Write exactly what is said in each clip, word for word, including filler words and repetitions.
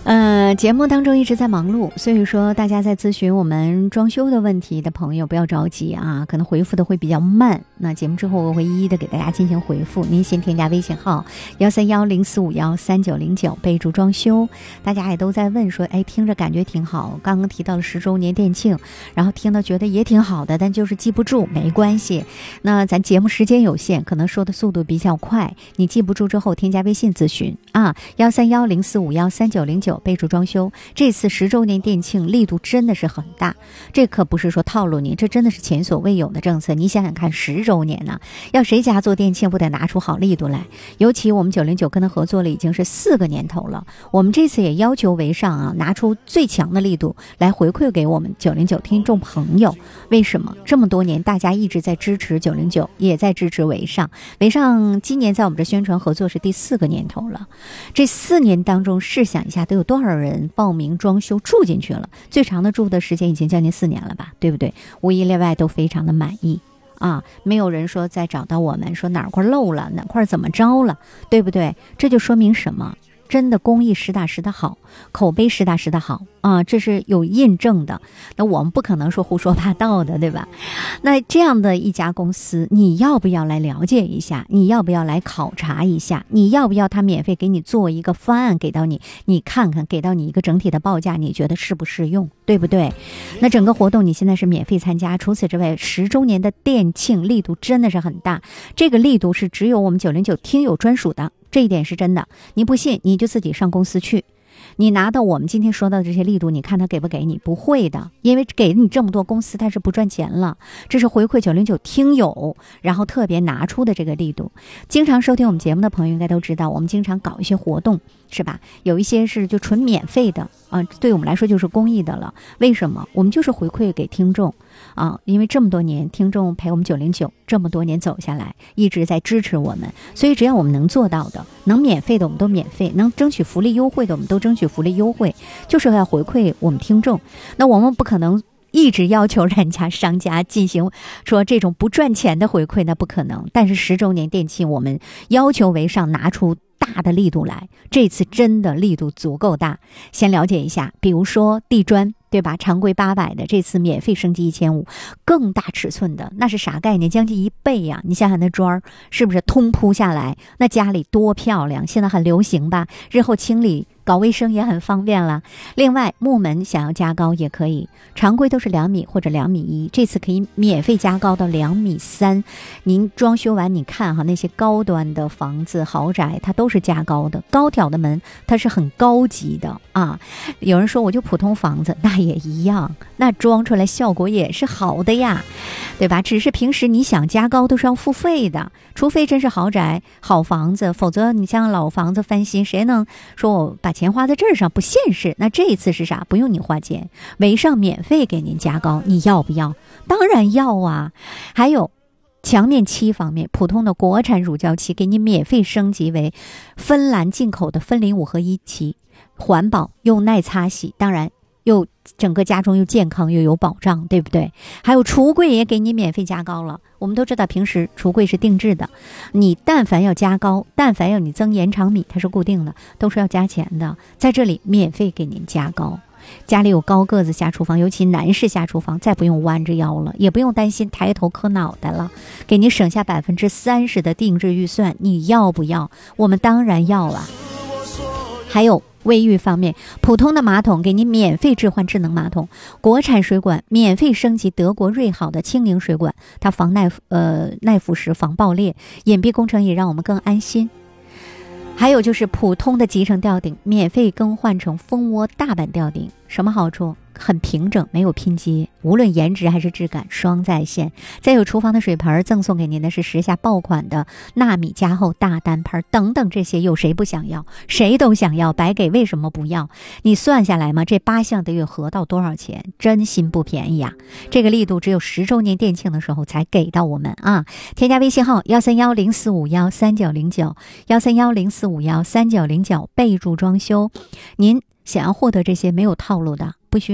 呃，节目当中一直在忙碌，所以说大家在咨询我们装修的问题的朋友不要着急啊，可能回复的会比较慢。那节目之后我会一一的给大家进行回复，您先添加微信号幺三幺零四五幺三九零九，备注装修。大家也都在问说，哎，听着感觉挺好，刚刚提到了十周年店庆，然后听到觉得也挺好的，但就是记不住，没关系。那咱节目时间有限，可能说的速度比较快，你记不住之后添加微信咨询啊，幺三幺零四五幺三九零九。备注装修。这次十周年店庆力度真的是很大，这可不是说套路你，这真的是前所未有的政策。你想想看，十周年呢、啊，要谁家做店庆不得拿出好力度来？尤其我们九零九跟他合作了已经是四个年头了，我们这次也要求维尚啊拿出最强的力度来回馈给我们九零九听众朋友。为什么这么多年大家一直在支持九零九，也在支持维尚？维尚今年在我们这宣传合作是第四个年头了，这四年当中试想一下都有多少人报名装修住进去了？最长的住的时间已经将近四年了吧，对不对？无一例外都非常的满意啊，没有人说再找到我们说哪块漏了，哪块怎么着了，对不对？这就说明什么？真的工艺实打实的好，口碑实打实的好啊，这是有印证的。那我们不可能说胡说八道的，对吧？那这样的一家公司，你要不要来了解一下？你要不要来考察一下？你要不要他免费给你做一个方案给到你？你看看，给到你一个整体的报价，你觉得适不适用？对不对？那整个活动你现在是免费参加。除此之外，十周年的店庆力度真的是很大，这个力度是只有我们九零九听友专属的。这一点是真的，你不信你就自己上公司去，你拿到我们今天说到的这些力度，你看他给不给你？不会的，因为给你这么多公司他是不赚钱了，这是回馈九零九听友然后特别拿出的这个力度。经常收听我们节目的朋友应该都知道，我们经常搞一些活动，是吧？有一些是就纯免费的啊、呃，对我们来说就是公益的了。为什么？我们就是回馈给听众啊，因为这么多年听众陪我们九零九这么多年走下来，一直在支持我们，所以只要我们能做到的，能免费的我们都免费，能争取福利优惠的我们都争取福利优惠，就是要回馈我们听众。那我们不可能一直要求人家商家进行说这种不赚钱的回馈，那不可能。但是十周年店庆我们要求维尚拿出大的力度来，这次真的力度足够大。先了解一下，比如说地砖，对吧？常规八百的，这次免费升级一千五，更大尺寸的，那是啥概念？将近一倍呀、啊！你想想那砖是不是通铺下来？那家里多漂亮！现在很流行吧？日后清理搞卫生也很方便了。另外，木门想要加高也可以，常规都是两米或者两米一，这次可以免费加高到两米三。您装修完，你看哈，那些高端的房子、豪宅，它都是加高的，高挑的门，它是很高级的啊。有人说我就普通房子，那也一样，那装出来效果也是好的呀，对吧？只是平时你想加高都是要付费的，除非真是豪宅、好房子，否则你像老房子翻新，谁能说我把钱花在这儿上？不现实。那这一次是啥？不用你花钱，维尚免费给您加高，你要不要？当然要啊。还有墙面漆方面，普通的国产乳胶漆给你免费升级为芬兰进口的芬林五合一漆，环保又耐擦洗，当然又整个家中又健康又有保障，对不对？还有橱柜也给你免费加高了。我们都知道平时橱柜是定制的，你但凡要加高，但凡要你增延长米，它是固定的，都是要加钱的。在这里免费给您加高。家里有高个子下厨房，尤其男士下厨房，再不用弯着腰了，也不用担心抬头磕脑袋了，给您省下百分之三十的定制预算，你要不要？我们当然要啊。还有卫浴方面，普通的马桶给您免费置换智能马桶，国产水管免费升级德国瑞好的轻盈水管，它防耐呃耐腐蚀、防爆裂，隐蔽工程也让我们更安心。还有就是普通的集成吊顶免费更换成蜂窝大板吊顶，什么好处？很平整，没有拼接，无论颜值还是质感双在线。再有厨房的水盆赠送给您的是时下爆款的纳米加厚大单盆等等，这些有谁不想要？谁都想要，白给为什么不要？你算下来嘛，这八项得有合到多少钱？真心不便宜啊！这个力度只有十周年店庆的时候才给到我们啊！添加微信号幺三幺零四五幺三九零九幺三幺零四五幺三九零九，备注装修。您想要获得这些没有套路的，不需要你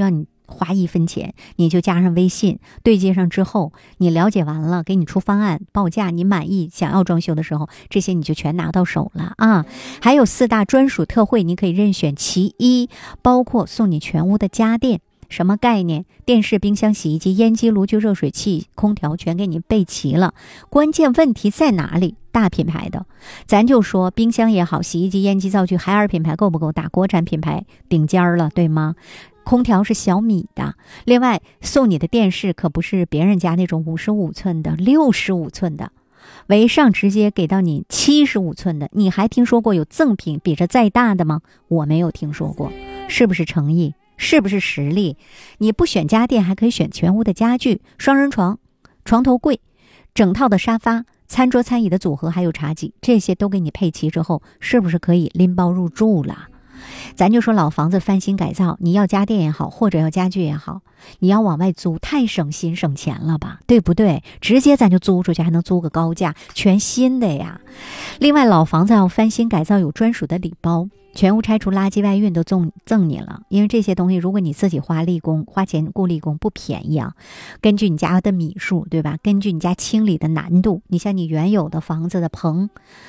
花一分钱，你就加上微信对接上之后，你了解完了，给你出方案报价，你满意想要装修的时候，这些你就全拿到手了啊。还有四大专属特惠，你可以任选其一，包括送你全屋的家电。什么概念？电视、冰箱、洗衣机、烟机、炉具、热水器、空调全给你备齐了。关键问题在哪里？大品牌的，咱就说冰箱也好，洗衣机、烟机、灶具，海尔品牌够不够大？国产品牌顶尖了，对吗？空调是小米的，另外送你的电视可不是别人家那种五十五寸的，六十五寸的，维上直接给到你七十五寸的。你还听说过有赠品比这再大的吗？我没有听说过，是不是诚意？是不是实力？你不选家电还可以选全屋的家具，双人床、床头柜、整套的沙发、餐桌餐椅的组合，还有茶几，这些都给你配齐之后，是不是可以拎包入住了？咱就说老房子翻新改造，你要家电也好，或者要家具也好，你要往外租，太省心省钱了吧，对不对？直接咱就租出去，还能租个高价，全新的呀。另外老房子要翻新改造，有专属的礼包，全屋拆除垃圾外运都赠赠你了。因为这些东西如果你自己花力工花钱雇力工不便宜啊，根据你家的米数，对吧？根据你家清理的难度，你像你原有的房子的棚